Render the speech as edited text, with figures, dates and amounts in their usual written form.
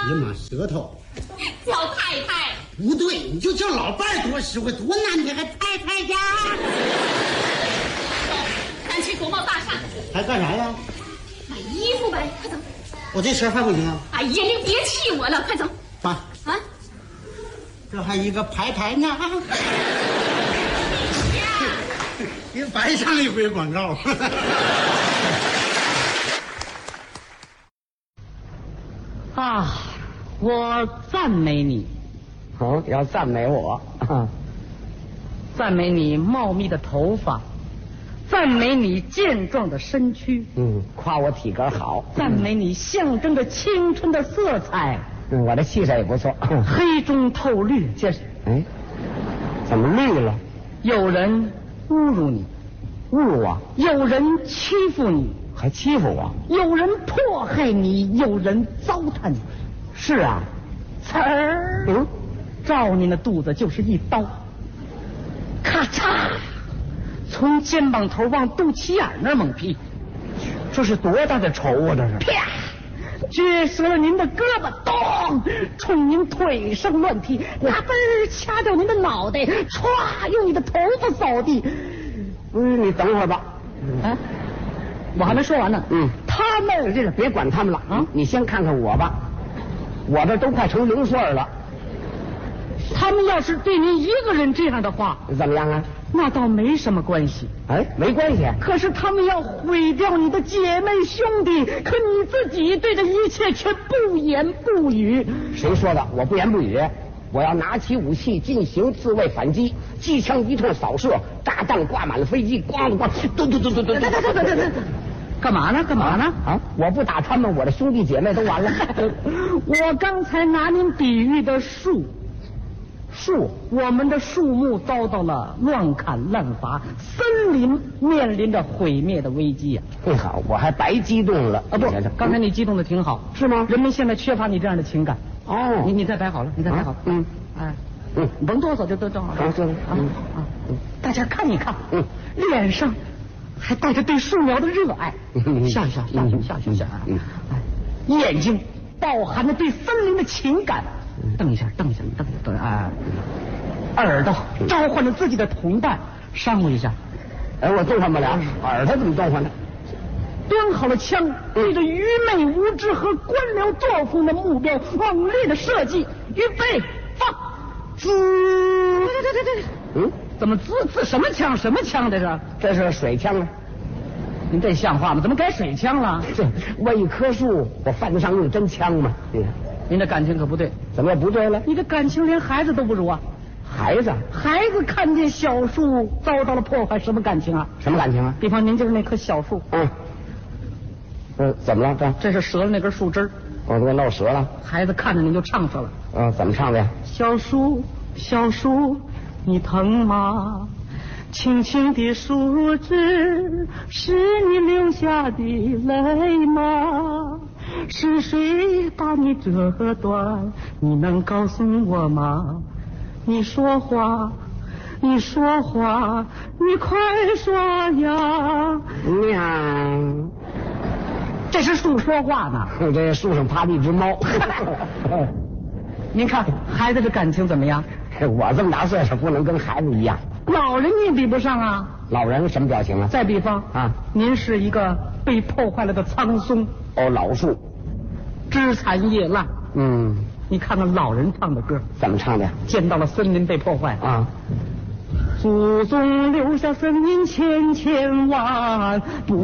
呀妈，舌头！ 叫太太。 不对，你就叫老伴儿多实惠，多难听，还太太呀！ 咱去国贸大厦。 还干啥呀？ 买衣服呗，快走！ 我这车还不行啊！ 哎呀，你别气我了，快走！ 爸啊， 这还一个牌牌呢，别白上一回广告。 啊，我赞美你。 哦，要赞美我， 赞美你茂密的头发，赞美你健壮的身躯， 夸我体格好， 赞美你象征着青春的色彩， 我的气色也不错， 黑中透绿。 这是，哎，怎么绿了？ 有人侮辱你， 侮辱我， 有人欺负你， 还欺负我， 有人迫害你，有人糟蹋你。 是啊， 刺儿，照你那肚子就是一刀，咔嚓，从肩膀头往肚脐眼那儿猛劈， 这是多大的仇啊！这是， 啪，撅折了您的胳膊，咚，冲您腿上乱踢，嘎嘣儿掐掉您的脑袋，歘，用你的头发扫地。 你等会儿吧， 啊，我还没说完呢。 他们这个别管他们了啊，你先看看我吧，我这都快成0岁了。 他们要是对您一个人这样的话， 怎么样啊？ 那倒没什么关系。 哎，没关系。 可是他们要毁掉你的姐妹兄弟，可你自己对这一切却不言不语。 谁说的？我不言不语。我要拿起武器进行自卫反击，机枪一通扫射，炸弹挂满了飞机，咣咣，咚咚咚咚咚。 干嘛呢？干嘛呢？ 啊！我不打他们，我的兄弟姐妹都完了。 我刚才拿您比喻的树，我们的树木遭到了乱砍滥伐，森林面临着毁灭的危机呀！ 好，我还白激动了啊！不，刚才你激动的挺好， 是吗？ 人们现在缺乏你这样的情感。 哦， 你再摆好了，你再摆好。甭哆嗦，就都正好。大家看一看，脸上还带着对树苗的热爱，笑一笑，眼睛饱含着对森林的情感，瞪一下，耳朵召唤着自己的同伴，商量一下。 哎，我动换不了，耳朵怎么动换呢？ 端好了枪，对着愚昧无知和官僚作风的目标猛烈的射击，预备放，滋！怎么滋什么枪？什么枪这是？ 这是水枪啊！ 您这像话吗？怎么改水枪了？ 为一棵树，我犯得上用真枪吗？ 您的感情可不对。 怎么不对了？ 你的感情连孩子都不如啊！孩子看见小树遭到了破坏，什么感情啊？ 什么感情啊？ 比方您就是那棵小树。 怎么了？ 这是折了那根树枝， 我给弄折了。 孩子看着您就唱出了。 怎么唱的呀？ 小树，小树，你疼吗？轻轻的树枝，是你流下的泪吗？是谁把你折断？你能告诉我吗？你说话，你快说呀！ 娘， 这是树说话呢。 这树上趴着一只猫。 您看孩子的感情怎么样？ 我这么大岁数不能跟孩子一样。 老人你也比不上啊。 老人什么表情啊？ 再比方啊，您是一个被破坏了的苍松。 老树， 枝残叶烂。你看看老人唱的歌怎么唱的呀？ 见到了森林被破坏啊， 祖宗留下森林千万，不